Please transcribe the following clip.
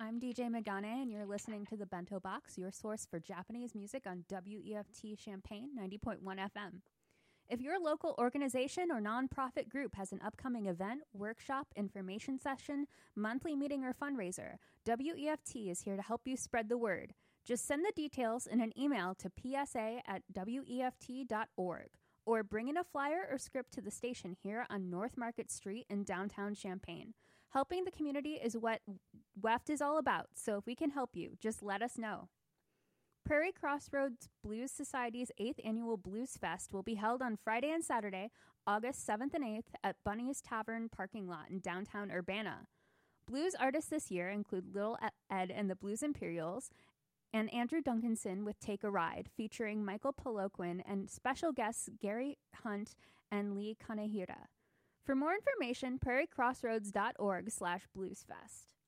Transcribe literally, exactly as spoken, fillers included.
I'm D J Megane, and you're listening to The Bento Box, your source for Japanese music on W E F T Champaign ninety point one F M. If your local organization or nonprofit group has an upcoming event, workshop, information session, monthly meeting, or fundraiser, W E F T is here to help you spread the word. Just send the details in an email to p s a at w e f t dot org or bring in a flyer or script to the station here on North Market Street in downtown Champaign. Helping the community is what W E F T is all about, so if we can help you, just let us know. Prairie Crossroads Blues Society's eighth Annual Blues Fest will be held on Friday and Saturday, August seventh and eighth at Bunny's Tavern parking lot in downtown Urbana. Blues artists this year include Little Ed and the Blues Imperials, and Andrew Duncanson with Take a Ride, featuring Michael Poloquin and special guests Gary Hunt and Lee Kanehira. For more information, prairiecrossroads dot org slash bluesfest.